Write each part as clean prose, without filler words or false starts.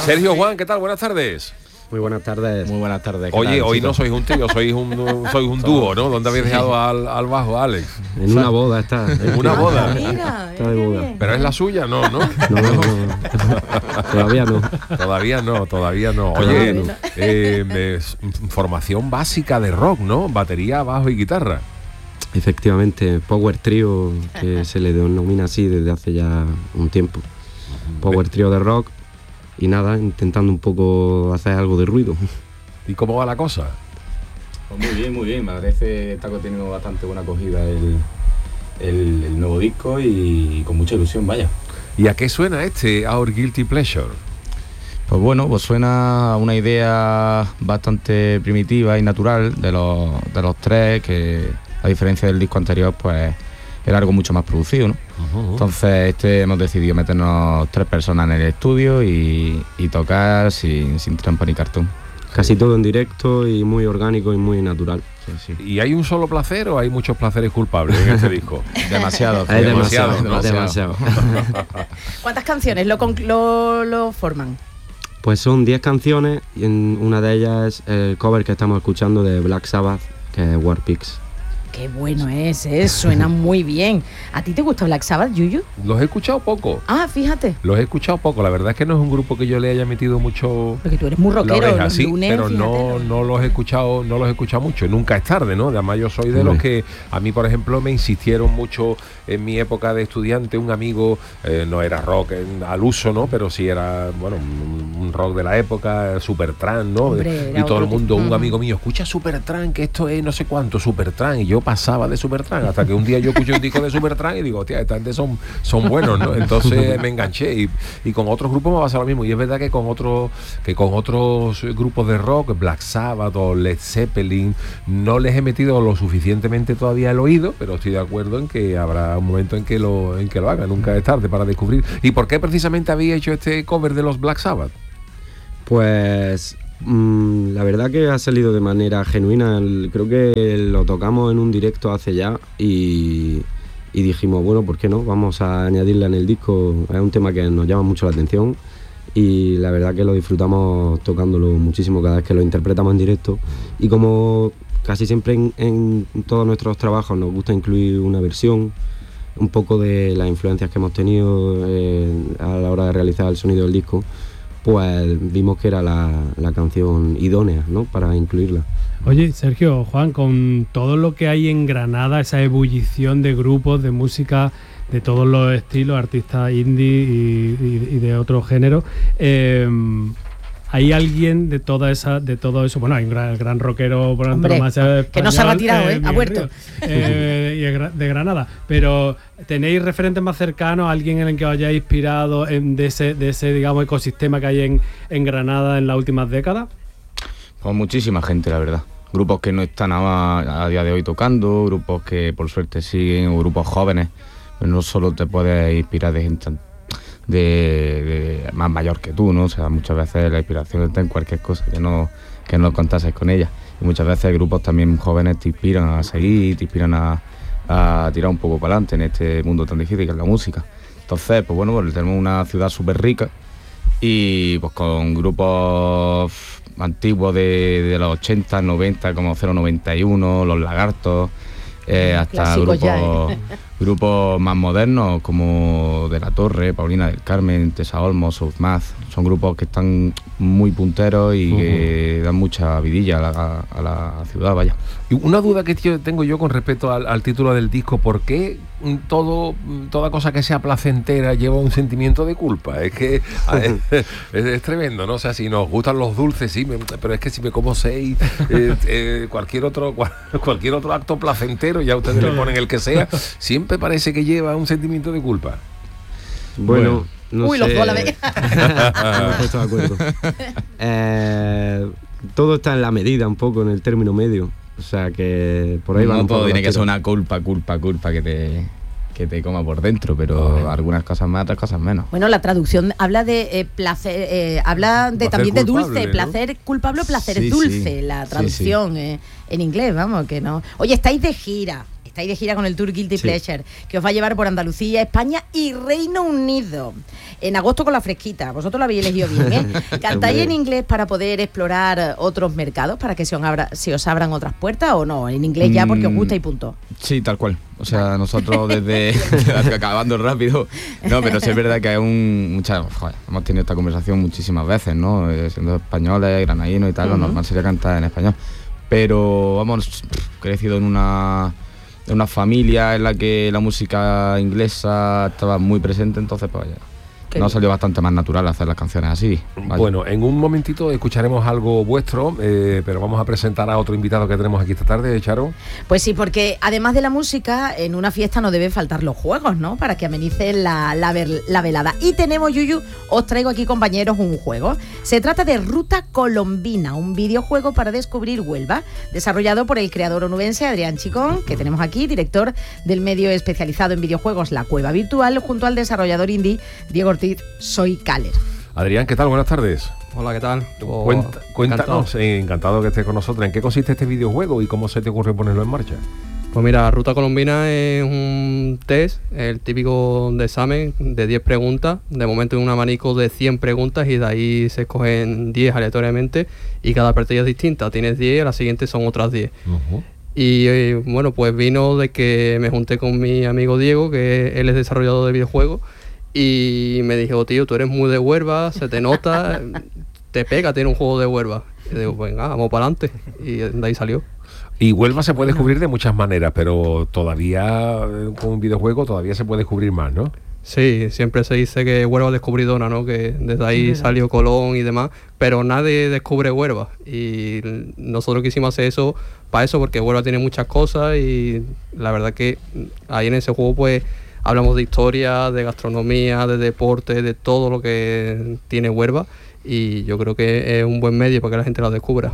Sergio, Juan, ¿qué tal? Buenas tardes. Muy buenas tardes. Muy buenas tardes. Oye, tal, hoy chicos? no sois un trío, sois un dúo, ¿no? ¿Dónde habéis dejado al bajo, Alex? En una boda está. En una boda. Mira, Está de boda. ¿Pero es la suya? No, ¿no? No. Todavía no. Todavía no. Todavía Oye, no. es formación básica de rock, ¿no? Batería, bajo y guitarra. Efectivamente, Power Trio, que se le denomina así desde hace ya un tiempo. Power Trio de rock y nada, intentando un poco hacer algo de ruido. ¿Y cómo va la cosa? Pues muy bien. Me parece que ha tenido bastante buena acogida el nuevo disco y con mucha ilusión, vaya. ¿Y a qué suena este Our Guilty Pleasure? Pues bueno, pues suena a una idea bastante primitiva y natural de los tres, que a diferencia del disco anterior, pues era algo mucho más producido, ¿no? Entonces hemos decidido meternos 3 personas en el estudio y tocar sin trampa ni cartón. Casi todo en directo y muy orgánico y muy natural. Sí. ¿Y hay un solo placer o hay muchos placeres culpables en este disco? Demasiado. Hay demasiado. ¿Cuántas canciones lo forman? Pues son 10 canciones y una de ellas es el cover que estamos escuchando de Black Sabbath, que es War Pigs. Qué bueno suena muy bien. ¿A ti te gusta Black Sabbath, Yuyu? Los he escuchado poco. Ah, fíjate. Los he escuchado poco. La verdad es que no es un grupo que yo le haya metido mucho. Porque tú eres muy La rockero, oreja, los sí, lunes, pero fíjate, no los he escuchado mucho. Nunca es tarde, ¿no? Además yo soy de los que a mí, por ejemplo, me insistieron mucho en mi época de estudiante. Un amigo, no era rock al uso, ¿no? Pero sí era, bueno, un rock de la época, Supertramp, ¿no? Hombre, y todo el otro mundo, tipo. un amigo mío, escucha Supertramp, que esto es no sé cuánto, Supertramp. Y yo pasaba de Supertramp hasta que un día yo escuché un disco de Supertramp y digo, hostia, esta gente son buenos, ¿no? Entonces me enganché y con otros grupos me pasa lo mismo. Y es verdad que con otros grupos de rock, Black Sabbath o Led Zeppelin, no les he metido lo suficientemente todavía el oído, pero estoy de acuerdo en que habrá un momento en que lo hagan. Nunca es tarde para descubrir. ¿Y por qué precisamente habéis hecho este cover de los Black Sabbath? Pues la verdad que ha salido de manera genuina. Creo que lo tocamos en un directo hace ya y dijimos, bueno, ¿por qué no? Vamos a añadirla en el disco. Es un tema que nos llama mucho la atención y la verdad que lo disfrutamos tocándolo muchísimo cada vez que lo interpretamos en directo. Y como casi siempre en todos nuestros trabajos nos gusta incluir una versión, un poco de las influencias que hemos tenido a la hora de realizar el sonido del disco, pues vimos que era la canción idónea, ¿no?, para incluirla. Oye, Sergio, Juan, con todo lo que hay en Granada, esa ebullición de grupos de música de todos los estilos, artistas indie y de otro género, ¿hay alguien de todo eso? Bueno, hay un gran rockero por antonomasia español, que no se ha retirado, ha Miguel vuelto. Ríos, de Granada. Pero ¿tenéis referentes más cercanos, alguien en el que os hayáis inspirado de ese digamos, ecosistema que hay en Granada en las últimas décadas? Pues muchísima gente, la verdad. Grupos que no están a día de hoy tocando, grupos que por suerte siguen, o grupos jóvenes. Pero no solo te puedes inspirar de gente de más mayor que tú, ¿no? O sea, muchas veces la inspiración está en cualquier cosa, que no contases con ella. Y muchas veces grupos también jóvenes te inspiran a seguir, te inspiran a tirar un poco para adelante en este mundo tan difícil que es la música. Entonces, pues bueno, pues tenemos una ciudad súper rica y pues con grupos antiguos de los 80, 90, como 091, Los Lagartos, hasta grupos más modernos como De la Torre, Paulina del Carmen, Tessa Olmos, Southmath. Son grupos que están muy punteros y que dan mucha vidilla a la ciudad, vaya. Y una duda que tengo yo con respecto al título del disco, ¿por qué toda cosa que sea placentera lleva un sentimiento de culpa? Es que es tremendo, ¿no? O sea, si nos gustan los dulces, sí, pero es que si me como 6, cualquier otro acto placentero, ya ustedes le ponen el que sea, siempre parece que lleva un sentimiento de culpa. Bueno. No sé. Los dos a la vez. No estoy de acuerdo. Todo está en la medida, un poco, en el término medio. O sea que por ahí va. No todo tiene que ser una culpa que te coma por dentro, pero algunas cosas más, otras cosas menos. Bueno, la traducción habla de placer, habla de también de dulce, ¿no? Placer culpable o placer dulce, la traducción en inglés, vamos, que no. Oye, estáis de gira. Estáis de gira con el Tour Guilty Sí. Pleasure, que os va a llevar por Andalucía, España y Reino Unido. En agosto con la fresquita. Vosotros lo habéis elegido bien, ¿eh? ¿Cantáis en inglés para poder explorar otros mercados, para que se os abran otras puertas, o no? En inglés ya porque os gusta y punto. Sí, tal cual. O sea, nosotros desde acabando rápido. No, pero sí es verdad que hay hemos tenido esta conversación muchísimas veces, ¿no? Siendo españoles, granadinos y tal, lo normal sería cantar en español. Pero vamos, crecido en una familia en la que la música inglesa estaba muy presente, entonces pues nos ha salido bastante más natural hacer las canciones así. Vaya. Bueno, en un momentito escucharemos algo vuestro, pero vamos a presentar a otro invitado que tenemos aquí esta tarde, Charo. Pues sí, porque además de la música, en una fiesta no deben faltar los juegos, ¿no? Para que amenicen la velada. Y tenemos, Yuyu, os traigo aquí, compañeros, un juego. Se trata de Ruta Colombina, un videojuego para descubrir Huelva, desarrollado por el creador onubense Adrián Chicón, que tenemos aquí, director del medio especializado en videojuegos La Cueva Virtual, junto al desarrollador indie Diego Ortiz, Soy Caler. Adrián, ¿qué tal? Buenas tardes. Hola, ¿qué tal? Cuéntanos, encantado que estés con nosotros. ¿En qué consiste este videojuego y cómo se te ocurre ponerlo en marcha? Pues mira, Ruta Colombina es un test, el típico de examen de 10 preguntas. De momento es un abanico de 100 preguntas y de ahí se escogen 10 aleatoriamente y cada partida es distinta. Tienes 10, la siguiente son otras 10. Y bueno, pues vino de que me junté con mi amigo Diego, que él es desarrollador de videojuegos, y me dijo, tío, tú eres muy de Huelva, se te nota, te pega, tiene un juego de Huelva. Y digo, venga, vamos para adelante. Y de ahí salió. Y Huelva se puede descubrir de muchas maneras, pero todavía con un videojuego todavía se puede descubrir más, ¿no? Sí, siempre se dice que Huelva es descubridora, ¿no? Que desde ahí salió Colón y demás, pero nadie descubre Huelva. Y nosotros quisimos hacer eso para eso, porque Huelva tiene muchas cosas y la verdad que ahí en ese juego pues hablamos de historia, de gastronomía, de deporte, de todo lo que tiene Huelva, y yo creo que es un buen medio para que la gente lo descubra.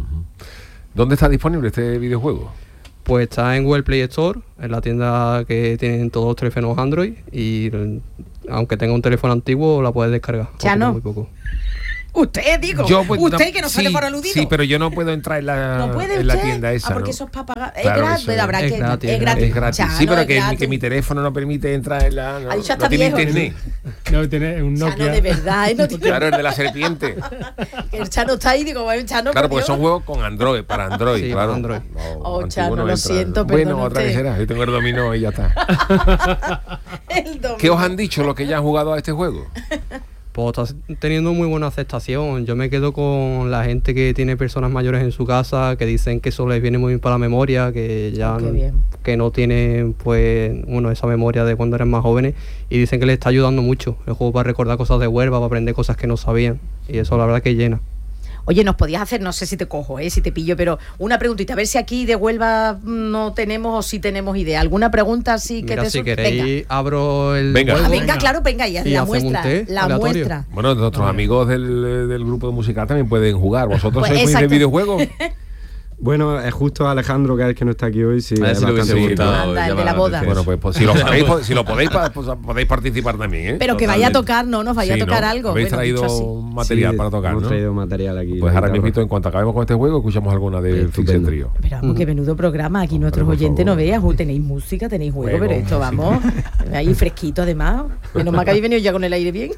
¿Dónde está disponible este videojuego? Pues está en Google Play Store, en la tienda que tienen todos los teléfonos Android, y aunque tenga un teléfono antiguo la puedes descargar. Ya no. Muy poco. Usted, digo, Pues, usted que no sale sí, por aludido. Sí, pero yo no puedo entrar en la, ¿No puede en la usted? tienda esa, porque ¿no? eso es para pagar. Claro, es gratis, eso habrá es que gratis, Es gratis. Chano, Sí, pero es que gratis. mi teléfono no permite entrar en la... No, Ha dicho hasta no tiene viejo. internet. No, tiene un Chano, Nokia. de verdad, ¿eh? No tiene- Claro, el de la serpiente. que el Chano está ahí, digo, bueno, Chano, Claro, por porque son Dios. juegos con Android, para Android, Sí, claro. para Android. Oh, antiguo Chano, no lo entra. siento, Bueno, perdone otra vez usted. será. Yo tengo el dominó y ya está. El domingo. ¿Qué os han dicho los que ya han jugado a este juego? Pues está teniendo muy buena aceptación. Yo me quedo con la gente que tiene personas mayores en su casa, que dicen que eso les viene muy bien para la memoria, que ya Qué bien. que no tienen pues esa memoria de cuando eran más jóvenes, y dicen que les está ayudando mucho el juego para recordar cosas de Huelva, para aprender cosas que no sabían, y eso la verdad que llena. Oye, nos podías hacer, no sé si te cojo, si te pillo, pero una preguntita, a ver si aquí de Huelva no tenemos o si tenemos idea. ¿Alguna pregunta así que Mira, te si surge? queréis abro el Venga. juego. Venga, claro, venga, y Y la hacemos muestra, un té la aleatorio. muestra. Bueno, nuestros amigos del grupo de música también pueden jugar. ¿Vosotros Pues sois muy de exacto. videojuegos? Bueno, es justo Alejandro, que es el que no está aquí hoy, sí, A ver es si lo hubiese bastante gustado. Anda, el llama de la boda. atención. Bueno, pues si lo sabéis, si lo podéis, pues podéis participar también, ¿eh? Pero que vaya a Totalmente. tocar, no nos vaya Sí, a tocar ¿no? algo. Habéis Bueno, dicho así. traído material Sí, para tocar, hemos ¿no? traído material aquí. Pues la ahora guitarra. mismo, en cuanto acabemos con este juego, escuchamos alguna del Estupendo. Fixer Trio. Pero vamos, que menudo programa. Aquí nuestros por oyentes no favor. vean. Tenéis música, tenéis juego, Juego, pero esto, música. vamos, ahí fresquito además. Menos mal que habéis venido ya con el aire bien.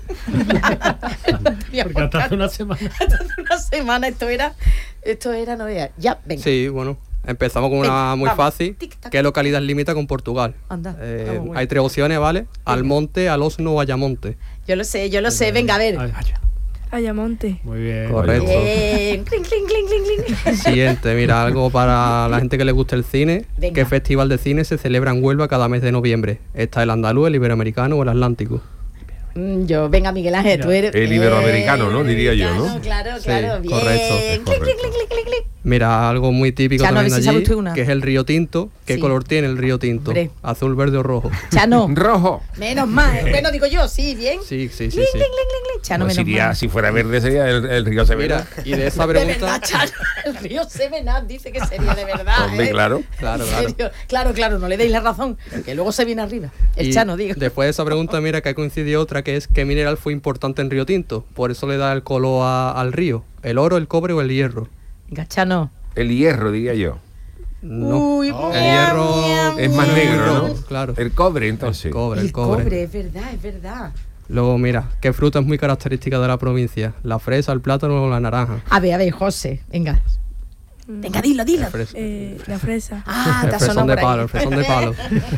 Porque hasta hace una semana. Hasta hace una semana esto era, no veas. Ya, venga. Sí, bueno, empezamos con Venga, una muy vamos. fácil. Tic-tac. ¿Qué localidad limita con Portugal? Anda, vamos, bueno. Hay 3 opciones, ¿vale? Almonte, Alosno o Ayamonte. Yo lo sé. Venga, a ver. Ay, Ayamonte. muy bien. Correcto. Bien. Cling, cling, cling, cling, cling. Siguiente, mira, algo para la gente que le guste el cine. Venga. ¿Qué festival de cine se celebra en Huelva cada mes de noviembre? ¿Está el andaluz, el iberoamericano o el atlántico? Venga, Miguel Ángel, tú eres. El iberoamericano, ¿no? Diría yo, ¿no? Claro, Sí, claro, bien. correcto, Cling, correcto. cling, cling, cling, cling, cling. Mira, algo muy típico Chano, a ver también si de sabe allí, usted una. que es el río Tinto. ¿Qué Sí. color tiene el río Tinto? Hombre. ¿Azul, verde o rojo? Chano, Rojo. menos mal. Bueno, digo yo, sí, bien. Sí, sí, sí. Cling, sí. cling, cling, cling, cling. Chano, Pues menos iría, mal. si fuera verde sería el río Severa. Mira, y de esa De pregunta... verdad, Chano, el río Semenat dice que sería de verdad. Hombre, claro. Claro, En claro. serio. Claro, no le deis la razón, que luego se viene arriba. El Y Chano, digo. después de esa pregunta, mira que coincidió otra, que es ¿qué mineral fue importante en Río Tinto? Por eso le da el color al río. ¿El oro, el cobre o el hierro? Venga, Chano. El hierro, diría yo. No. Uy, El miau, hierro miau, Es más miau. negro, ¿no? Claro. El cobre, entonces. El cobre. El cobre, es verdad, es verdad. Luego, mira, qué fruta es muy característica de la provincia. La fresa, el plátano o la naranja. A ver, José, venga. Venga, dilo. La fresa. La fresa. Ah, El te ha fresón sonado de por ahí. palo, el fresón de palo.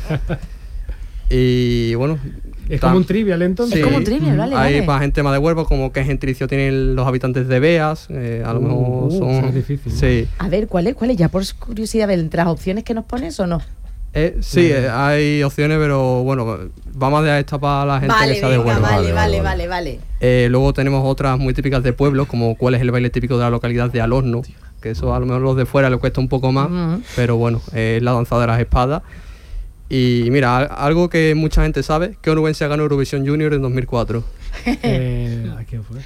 Y bueno... Es como un trivial entonces. Es como un trivial, vale, Hay vale. para gente más de Huelva, como qué gentilicio tienen los habitantes de Beas. A lo mejor eso son... es difícil. Sí. A ver, ¿cuál es? Ya por curiosidad, entre las opciones que nos pones o no. Sí, hay opciones, pero bueno, vamos a dejar esta para la gente Vale, que sea de venga, Huelva. vale. Luego tenemos otras muy típicas de pueblos, como cuál es el baile típico de la localidad de Alorno, que eso a lo mejor los de fuera les cuesta un poco más, Ujú. pero bueno, es la danza de las espadas. Y mira, algo que mucha gente sabe, que onubense ganó Eurovisión Junior en 2004. ¿A quién fue?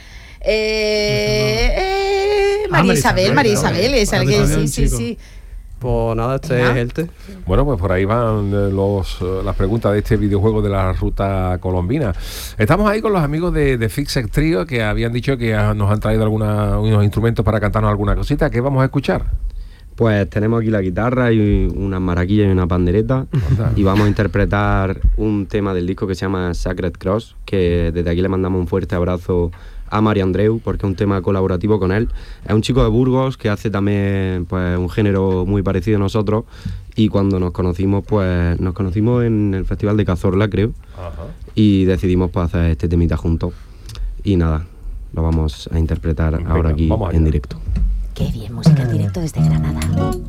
María Isabel, es María alguien, Isabel, sí. chico. Pues nada, este Ajá. es el té. Bueno, pues por ahí van las preguntas de este videojuego de la ruta colombina. Estamos ahí con los amigos de Fixed Trio, que habían dicho que nos han traído unos instrumentos para cantarnos alguna cosita. ¿Qué vamos a escuchar? Pues tenemos aquí la guitarra y unas maraquillas y una pandereta. Anda. Y vamos a interpretar un tema del disco que se llama Sacred Cross, que desde aquí le mandamos un fuerte abrazo a Mari Andreu, porque es un tema colaborativo con él. Es un chico de Burgos que hace también pues un género muy parecido a nosotros, y cuando nos conocimos en el Festival de Cazorla, creo. Ajá. Y decidimos pues hacer este temita juntos. Y nada, lo vamos a interpretar Venga, ahora aquí vamos allá. en directo. Qué bien, música en directo desde Granada.